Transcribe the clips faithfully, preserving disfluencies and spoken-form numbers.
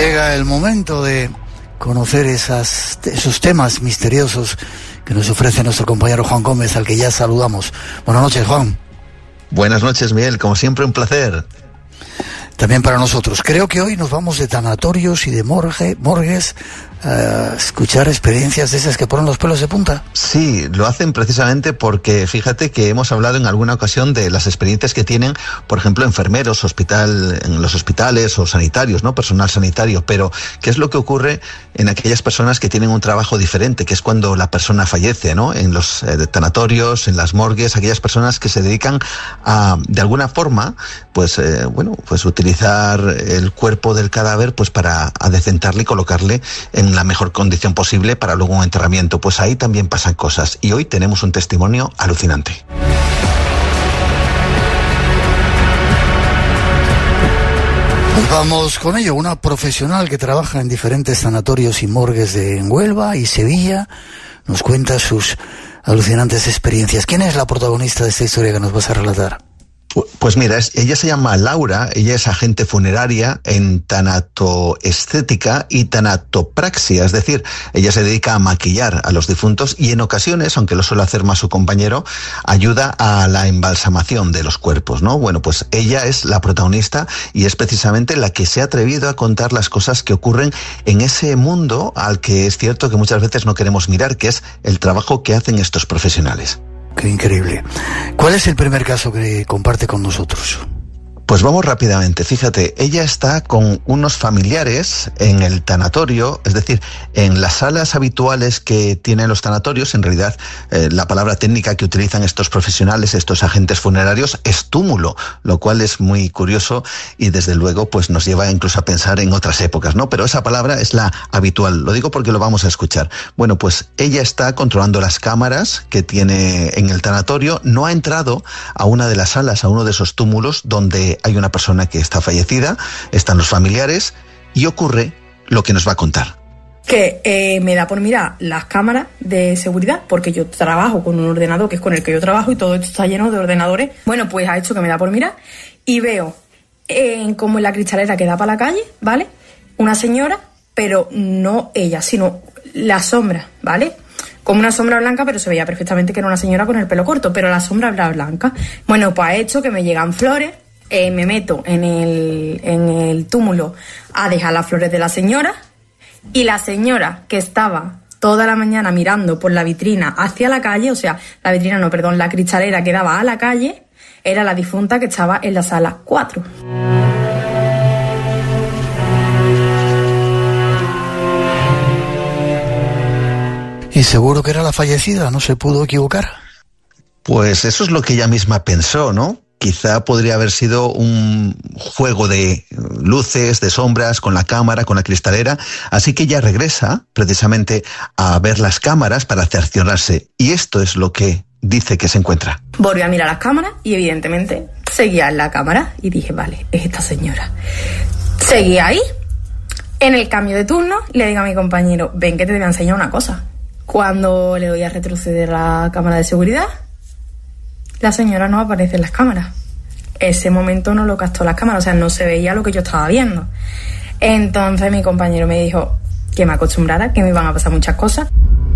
Llega el momento de conocer esas, esos temas misteriosos que nos ofrece nuestro compañero Juan Gómez, al que ya saludamos. Buenas noches, Juan. Buenas noches, Miguel. Como siempre, un placer. También para nosotros. Creo que hoy nos vamos de tanatorios y de morgue, morgues a escuchar experiencias de esas que ponen los pelos de punta. Sí, lo hacen precisamente porque fíjate que hemos hablado en alguna ocasión de las experiencias que tienen, por ejemplo, enfermeros, hospital, en los hospitales o sanitarios, ¿no? Personal sanitario. Pero, ¿qué es lo que ocurre en aquellas personas que tienen un trabajo diferente? Que es cuando la persona fallece, ¿no? En los eh, tanatorios, en las morgues, aquellas personas que se dedican a, de alguna forma, pues, eh, bueno, pues utilizar el cuerpo del cadáver, pues para adecentarle y colocarle en la mejor condición posible para luego un enterramiento. Pues ahí también pasan cosas y hoy tenemos un testimonio alucinante. Pues vamos con ello. Una profesional que trabaja en diferentes sanatorios y morgues de Huelva y Sevilla nos cuenta sus alucinantes experiencias. ¿Quién es la protagonista de esta historia que nos vas a relatar? Pues mira, ella se llama Laura, ella es agente funeraria en tanatoestética y tanatopraxia, es decir, ella se dedica a maquillar a los difuntos y en ocasiones, aunque lo suele hacer más su compañero, ayuda a la embalsamación de los cuerpos, ¿no? Bueno, pues ella es la protagonista y es precisamente la que se ha atrevido a contar las cosas que ocurren en ese mundo al que es cierto que muchas veces no queremos mirar, que es el trabajo que hacen estos profesionales. Qué increíble. ¿Cuál es el primer caso que comparte con nosotros? Pues vamos rápidamente. Fíjate, ella está con unos familiares en el tanatorio, es decir, en las salas habituales que tienen los tanatorios. En realidad, eh, la palabra técnica que utilizan estos profesionales, estos agentes funerarios, es túmulo, lo cual es muy curioso y desde luego pues nos lleva incluso a pensar en otras épocas, ¿no? Pero esa palabra es la habitual. Lo digo porque lo vamos a escuchar. Bueno, pues ella está controlando las cámaras que tiene en el tanatorio. No ha entrado a una de las salas, a uno de esos túmulos donde hay una persona que está fallecida, están los familiares y ocurre lo que nos va a contar. Que eh, me da por mirar las cámaras de seguridad, porque yo trabajo con un ordenador que es con el que yo trabajo y todo esto está lleno de ordenadores. Bueno, pues ha hecho que me da por mirar y veo eh, como en la cristalera que da para la calle, ¿vale? Una señora, pero no ella, sino la sombra, ¿vale? Como una sombra blanca, pero se veía perfectamente que era una señora con el pelo corto, pero la sombra era blanca. Bueno, pues ha hecho que me llegan flores. Eh, me meto en el, en el túmulo a dejar las flores de la señora y la señora que estaba toda la mañana mirando por la vitrina hacia la calle, o sea, la vitrina no, perdón, la cristalera que daba a la calle, era la difunta que estaba en la sala cuatro. ¿Y seguro que era la fallecida? ¿No se pudo equivocar? Pues eso es lo que ella misma pensó, ¿no? Quizá podría haber sido un juego de luces, de sombras, con la cámara, con la cristalera. Así que ella regresa precisamente a ver las cámaras para cerciorarse. Y esto es lo que dice que se encuentra. Volví a mirar las cámaras y evidentemente seguía en la cámara. Y dije, vale, es esta señora. Seguí ahí. En el cambio de turno le digo a mi compañero, ven que te voy a enseñar una cosa. Cuando le doy a retroceder la cámara de seguridad, la señora no aparece en las cámaras. Ese momento no lo captó las cámaras, o sea, no se veía lo que yo estaba viendo. Entonces mi compañero me dijo que me acostumbrara, que me iban a pasar muchas cosas.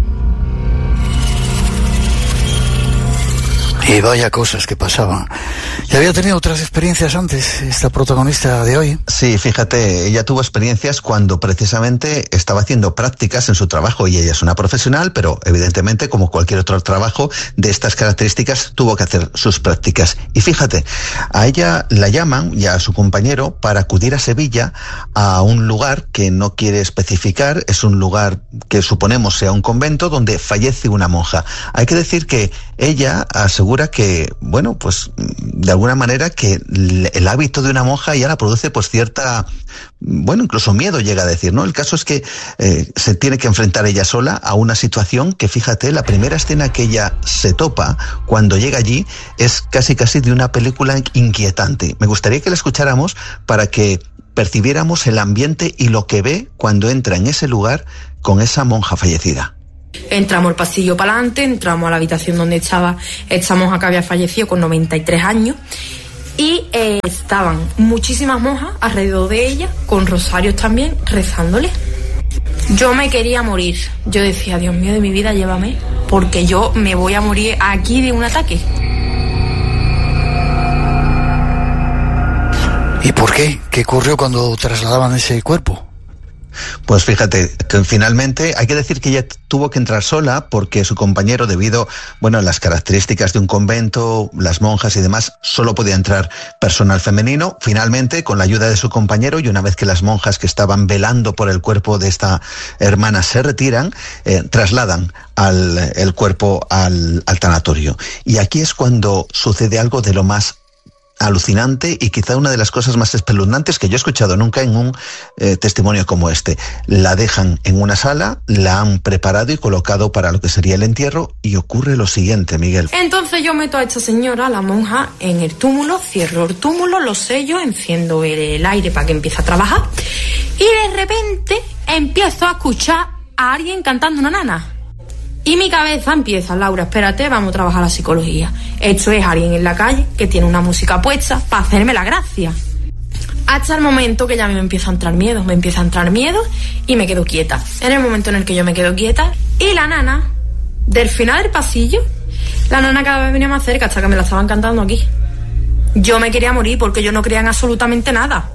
Y vaya cosas que pasaban. ¿Ya había tenido otras experiencias antes, esta protagonista de hoy? Sí, fíjate, ella tuvo experiencias cuando precisamente estaba haciendo prácticas en su trabajo y ella es una profesional, pero evidentemente, como cualquier otro trabajo de estas características, tuvo que hacer sus prácticas. Y fíjate, a ella la llaman y a su compañero para acudir a Sevilla a un lugar que no quiere especificar, es un lugar que suponemos sea un convento donde fallece una monja. Hay que decir que ella asegura que, bueno, pues de alguna manera que el hábito de una monja ya la produce pues cierta, bueno, incluso miedo llega a decir, ¿no? El caso es que eh, se tiene que enfrentar ella sola a una situación que, fíjate, la primera escena que ella se topa cuando llega allí es casi casi de una película inquietante. Me gustaría que la escucháramos para que percibiéramos el ambiente y lo que ve cuando entra en ese lugar con esa monja fallecida. Entramos al pasillo para adelante, entramos a la habitación donde estaba esta monja que había fallecido con noventa y tres años y eh, estaban muchísimas monjas alrededor de ella, con rosarios también, rezándole. Yo me quería morir. Yo decía, Dios mío de mi vida, llévame, porque yo me voy a morir aquí de un ataque. ¿Y por qué? ¿Qué ocurrió cuando trasladaban ese cuerpo? Pues fíjate, que finalmente hay que decir que ella tuvo que entrar sola porque su compañero, debido, bueno, a las características de un convento, las monjas y demás, solo podía entrar personal femenino. Finalmente, con la ayuda de su compañero, y una vez que las monjas que estaban velando por el cuerpo de esta hermana se retiran, eh, trasladan al, el cuerpo al, al tanatorio. Y aquí es cuando sucede algo de lo más alucinante y quizá una de las cosas más espeluznantes que yo he escuchado nunca en un eh, testimonio como este. La dejan en una sala, la han preparado y colocado para lo que sería el entierro, y ocurre lo siguiente, Miguel. Entonces yo meto a esta señora, la monja, en el túmulo, cierro el túmulo, lo sello, enciendo el, el aire para que empiece a trabajar, y de repente empiezo a escuchar a alguien cantando una nana. Y mi cabeza empieza, Laura, espérate, vamos a trabajar la psicología. Esto es alguien en la calle que tiene una música puesta para hacerme la gracia. Hasta el momento que ya me empieza a entrar miedo, me empieza a entrar miedo y me quedo quieta. En el momento en el que yo me quedo quieta, y la nana, del final del pasillo, la nana cada vez venía más cerca hasta que me la estaban cantando aquí. Yo me quería morir porque yo no creía en absolutamente nada.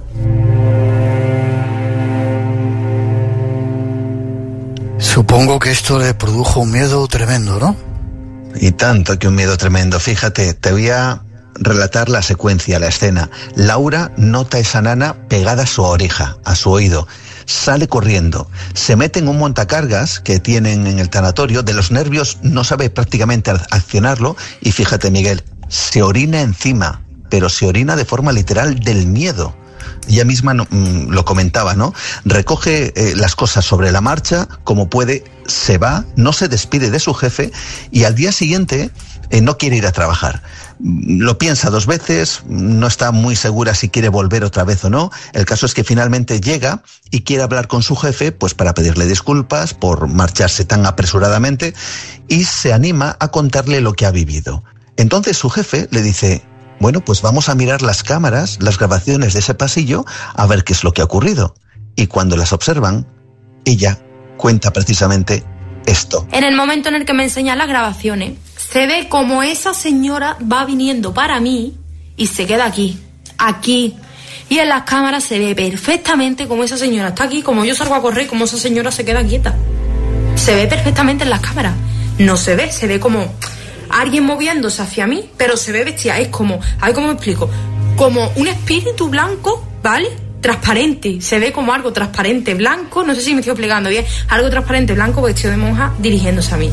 Supongo que esto le produjo un miedo tremendo, ¿no? Y tanto que un miedo tremendo. Fíjate, te voy a relatar la secuencia, la escena. Laura nota a esa nana pegada a su oreja, a su oído. Sale corriendo, se mete en un montacargas que tienen en el tanatorio. De los nervios no sabe prácticamente accionarlo, y fíjate, Miguel, se orina encima, pero se orina de forma literal del miedo. Ella misma no, mm, lo comentaba, ¿no? Recoge eh, las cosas sobre la marcha, como puede, se va, no se despide de su jefe, y al día siguiente eh, no quiere ir a trabajar. Lo piensa dos veces, no está muy segura si quiere volver otra vez o no. El caso es que finalmente llega y quiere hablar con su jefe, pues para pedirle disculpas por marcharse tan apresuradamente, y se anima a contarle lo que ha vivido. Entonces su jefe le dice: bueno, pues vamos a mirar las cámaras, las grabaciones de ese pasillo, a ver qué es lo que ha ocurrido. Y cuando las observan, ella cuenta precisamente esto. En el momento en el que me enseñan las grabaciones, se ve como esa señora va viniendo para mí y se queda aquí, aquí. Y en las cámaras se ve perfectamente como esa señora está aquí, como yo salgo a correr, como esa señora se queda quieta. Se ve perfectamente en las cámaras. No se ve, se ve como alguien moviéndose hacia mí, pero se ve vestida. Es como, a ver cómo me explico, como un espíritu blanco, ¿vale? Transparente, se ve como algo transparente, blanco, no sé si me estoy explicando bien, algo transparente, blanco, vestido de monja, dirigiéndose a mí.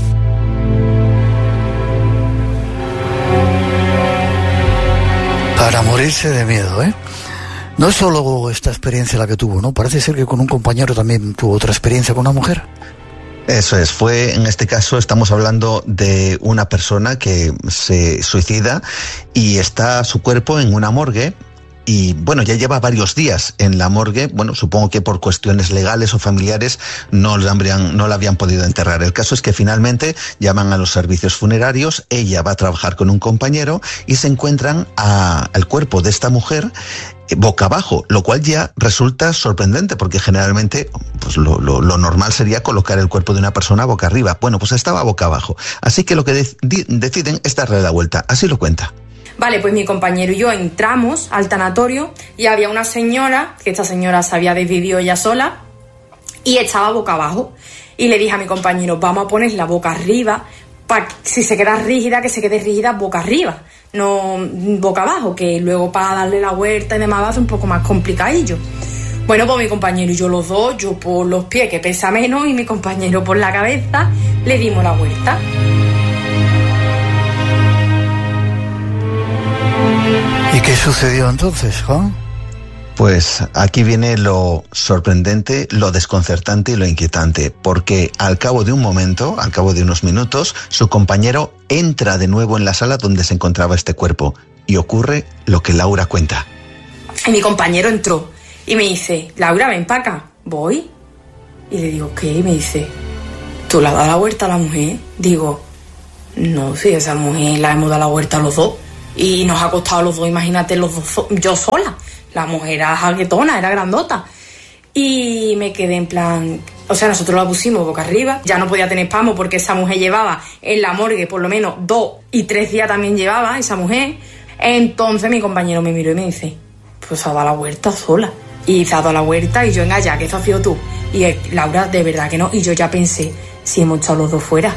Para morirse de miedo, ¿eh? No es solo esta experiencia la que tuvo, ¿no? Parece ser que con un compañero también tuvo otra experiencia con una mujer. Eso es, fue, en este caso estamos hablando de una persona que se suicida y está su cuerpo en una morgue. Y bueno, ya lleva varios días en la morgue. Bueno, supongo que por cuestiones legales o familiares no la habrían, no la habían podido enterrar. El caso es que finalmente llaman a los servicios funerarios. Ella va a trabajar con un compañero y se encuentran a, al cuerpo de esta mujer boca abajo, lo cual ya resulta sorprendente porque generalmente pues lo, lo, lo normal sería colocar el cuerpo de una persona boca arriba. Bueno, pues estaba boca abajo. Así que lo que de, de, deciden es darle la vuelta. Así lo cuenta. Vale, pues mi compañero y yo entramos al tanatorio y había una señora, que esta señora se había decidido ella sola, y estaba boca abajo. Y le dije a mi compañero, vamos a ponerla boca arriba, para si se queda rígida, que se quede rígida boca arriba, no boca abajo, que luego para darle la vuelta y demás va a ser un poco más complicadillo. Bueno, pues mi compañero y yo los dos, yo por los pies, que pesa menos, y mi compañero por la cabeza, le dimos la vuelta. ¿Y qué sucedió entonces, Juan? Pues aquí viene lo sorprendente, lo desconcertante y lo inquietante, porque al cabo de un momento, al cabo de unos minutos, su compañero entra de nuevo en la sala donde se encontraba este cuerpo y ocurre lo que Laura cuenta. Y mi compañero entró y me dice, Laura, ven para acá. Voy. Y le digo, ¿qué? Y me dice, ¿tú le has dado la vuelta a la mujer? Digo, no, sí, esa mujer la hemos dado la vuelta a los dos. Y nos ha costado los dos, imagínate, los dos, yo sola. La mujer era jaguetona, era grandota. Y me quedé en plan... O sea, nosotros la pusimos boca arriba. Ya no podía tener espasmo porque esa mujer llevaba en la morgue por lo menos dos y tres días también llevaba esa mujer. Entonces mi compañero me miró y me dice, pues ha dado la vuelta sola. Y se ha dado la vuelta y yo, venga ya, que eso has sido tú. Y él, Laura, de verdad que no. Y yo ya pensé, si hemos echado los dos fuera.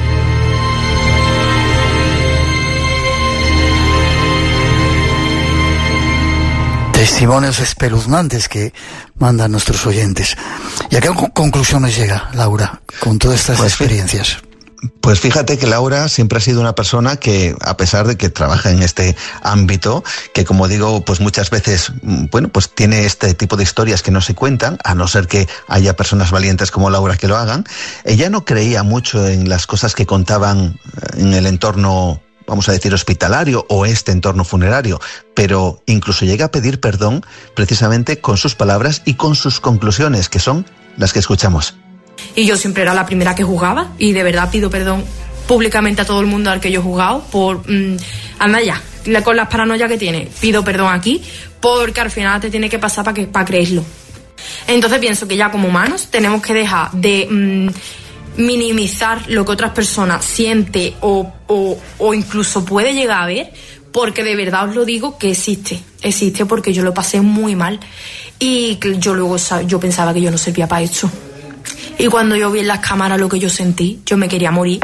Testimonios espeluznantes que mandan nuestros oyentes. ¿Y a qué conclusiones llega Laura con todas estas pues experiencias? Pues fíjate que Laura siempre ha sido una persona que, a pesar de que trabaja en este ámbito, que como digo, pues muchas veces, bueno, pues tiene este tipo de historias que no se cuentan, a no ser que haya personas valientes como Laura que lo hagan. Ella no creía mucho en las cosas que contaban en el entorno, vamos a decir, hospitalario o este entorno funerario, pero incluso llega a pedir perdón precisamente con sus palabras y con sus conclusiones, que son las que escuchamos. Y yo siempre era la primera que juzgaba y de verdad pido perdón públicamente a todo el mundo al que yo he juzgado por... Mmm, anda ya, con las paranoias que tiene, pido perdón aquí porque al final te tiene que pasar para que para creerlo. Entonces pienso que ya como humanos tenemos que dejar de... Mmm, minimizar lo que otras personas sienten o, o, o incluso puede llegar a ver, porque de verdad os lo digo que existe, existe porque yo lo pasé muy mal y yo luego yo pensaba que yo no servía para esto. Y cuando yo vi en las cámaras lo que yo sentí, yo me quería morir.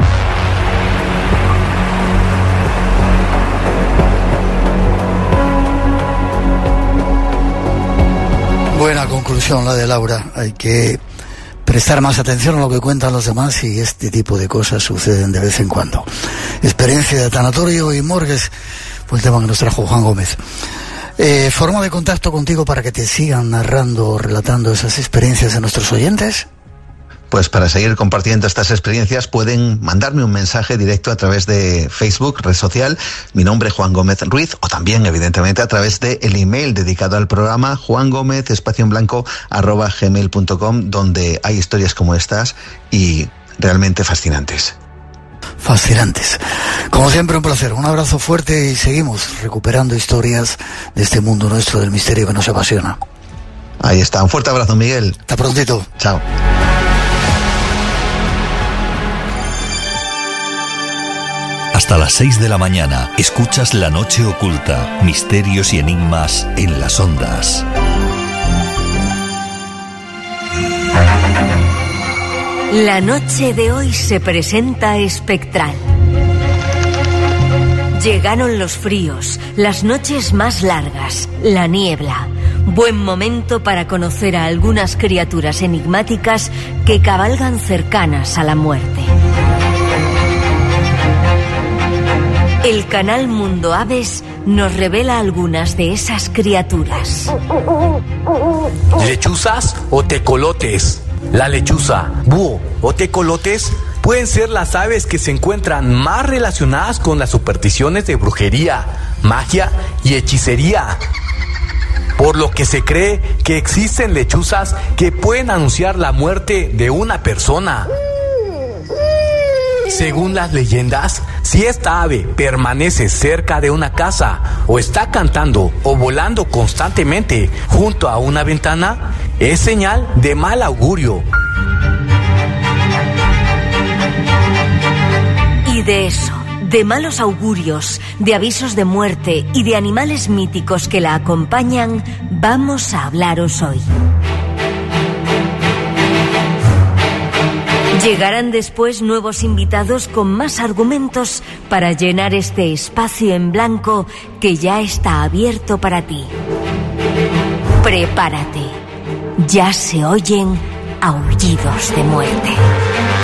Buena conclusión la de Laura. Hay que prestar más atención a lo que cuentan los demás y este tipo de cosas suceden de vez en cuando. Experiencia de tanatorio y morgues fue el tema que nos trajo Juan Gómez. Eh, ¿Forma de contacto contigo para que te sigan narrando o relatando esas experiencias de nuestros oyentes? Pues para seguir compartiendo estas experiencias pueden mandarme un mensaje directo a través de Facebook, red social, mi nombre Juan Gómez Ruiz, o también evidentemente a través de el email dedicado al programa Juan Gómez espacio en blanco arroba gmail punto com, donde hay historias como estas y realmente fascinantes. Fascinantes. Como siempre, un placer. Un abrazo fuerte y seguimos recuperando historias de este mundo nuestro del misterio que nos apasiona. Ahí está. Un fuerte abrazo, Miguel. Hasta prontito. Chao. Hasta las seis de la mañana escuchas La Noche Oculta, misterios y enigmas en las ondas. La noche de hoy se presenta espectral. Llegaron los fríos, las noches más largas, la niebla. Buen momento para conocer a algunas criaturas enigmáticas que cabalgan cercanas a la muerte. El canal Mundo Aves nos revela algunas de esas criaturas. Lechuzas o tecolotes. La lechuza, búho o tecolotes pueden ser las aves que se encuentran más relacionadas con las supersticiones de brujería, magia y hechicería. Por lo que se cree que existen lechuzas que pueden anunciar la muerte de una persona. Según las leyendas, si esta ave permanece cerca de una casa o está cantando o volando constantemente junto a una ventana, es señal de mal augurio. Y de eso, de malos augurios, de avisos de muerte y de animales míticos que la acompañan, vamos a hablaros hoy. Llegarán después nuevos invitados con más argumentos para llenar este espacio en blanco que ya está abierto para ti. Prepárate, ya se oyen aullidos de muerte.